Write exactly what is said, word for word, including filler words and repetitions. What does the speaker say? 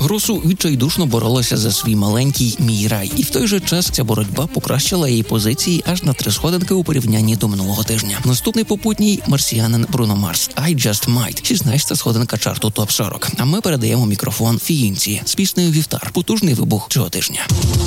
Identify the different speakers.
Speaker 1: Гросу відчайдушно боролася за свій маленький «Мій рай». І в той же час ця боротьба покращила її позиції аж на три сходинки у порівнянні до минулого тижня. Наступний попутній – марсіянин Бруно Марс «I Just Might», шістнадцята сходинка чарту топ сорок. А ми передаємо мікрофон фіїнці з піснею «Вівтар». Потужний вибух цього тижня.